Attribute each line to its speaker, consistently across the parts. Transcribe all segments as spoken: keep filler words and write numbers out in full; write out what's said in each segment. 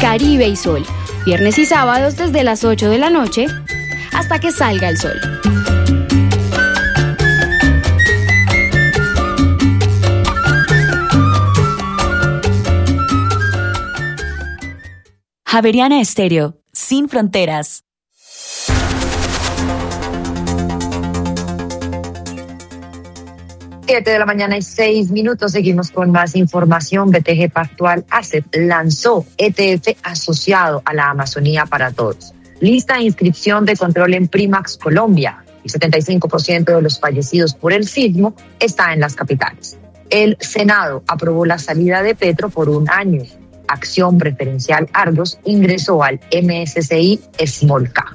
Speaker 1: Caribe y Sol, viernes y sábados desde las ocho de la noche hasta que salga el sol.
Speaker 2: Javeriana Estéreo, sin fronteras.
Speaker 3: Siete de la mañana y seis minutos. Seguimos con más información. B T G Pactual Asset lanzó E T F asociado a la Amazonía para Todos. Lista de inscripción de control en Primax Colombia. El setenta y cinco por ciento de los fallecidos por el sismo está en las capitales. El Senado aprobó la salida de Petro por un año. Acción Preferencial Argos ingresó al M S C I Small Cap.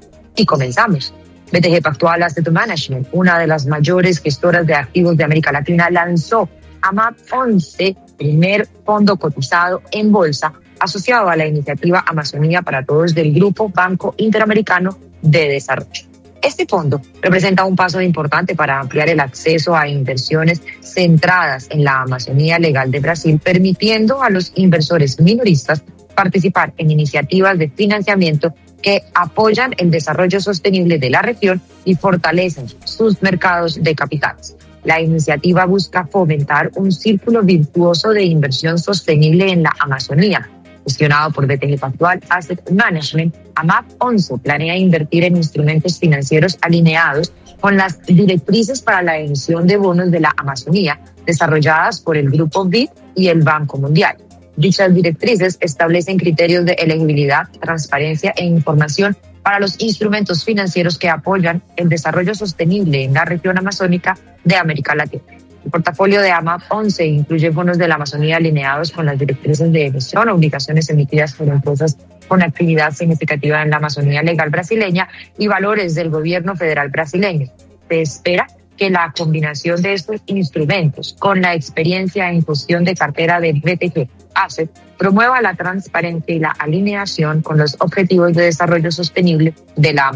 Speaker 3: Y comenzamos. B T G Pactual Asset Management, una de las mayores gestoras de activos de América Latina, lanzó A M A P once, primer fondo cotizado en bolsa asociado a la iniciativa Amazonía para Todos del Grupo Banco Interamericano de Desarrollo. Este fondo representa un paso importante para ampliar el acceso a inversiones centradas en la Amazonía legal de Brasil, permitiendo a los inversores minoristas participar en iniciativas de financiamiento que apoyan el desarrollo sostenible de la región y fortalecen sus mercados de capitales. La iniciativa busca fomentar un círculo virtuoso de inversión sostenible en la Amazonía. Gestionado por B T G Pactual Asset Management, A M A P once planea invertir en instrumentos financieros alineados con las directrices para la emisión de bonos de la Amazonía desarrolladas por el Grupo B I D y el Banco Mundial. Dichas directrices establecen criterios de elegibilidad, transparencia e información para los instrumentos financieros que apoyan el desarrollo sostenible en la región amazónica de América Latina. El portafolio de A M A P once incluye bonos de la Amazonía alineados con las directrices de emisión, obligaciones emitidas por empresas con actividad significativa en la Amazonía legal brasileña y valores del gobierno federal brasileño. Se espera que la combinación de estos instrumentos con la experiencia en gestión de cartera de B T G Asset promueva la transparencia y la alineación con los objetivos de desarrollo sostenible de la